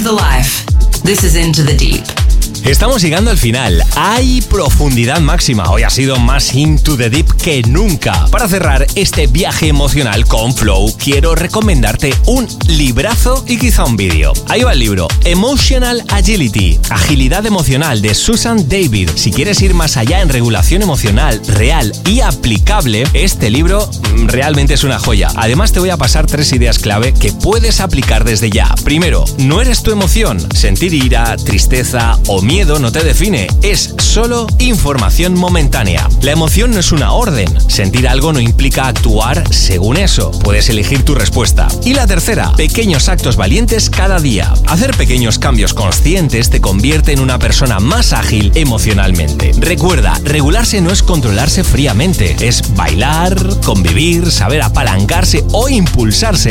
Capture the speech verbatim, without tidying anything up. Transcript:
the life. This is Into the Deep. Estamos llegando al final. Hay profundidad máxima. Hoy ha sido más Into the Deep que nunca. Para cerrar este viaje emocional con Flow, quiero recomendarte un librazo y quizá un vídeo. Ahí va el libro. Emotional Agility, Agilidad Emocional, de Susan David. Si quieres ir más allá en regulación emocional real y aplicable, este libro realmente es una joya. Además, te voy a pasar tres ideas clave que puedes aplicar desde ya. Primero, no eres tu emoción. Sentir ira, tristeza o miedo miedo no te define, es solo información momentánea. La emoción no es una orden. Sentir algo no implica actuar según eso. Puedes elegir tu respuesta. Y la tercera, pequeños actos valientes cada día. Hacer pequeños cambios conscientes te convierte en una persona más ágil emocionalmente. Recuerda, regularse no es controlarse fríamente, es bailar, convivir, saber apalancarse o impulsarse